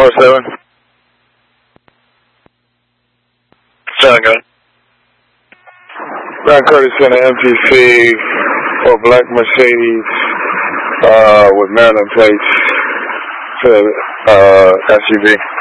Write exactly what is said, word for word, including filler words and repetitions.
oh seven. Seven, go ahead. Brian Curtis in an M T C for black Mercedes uh, with Maryland plates to uh, S U V.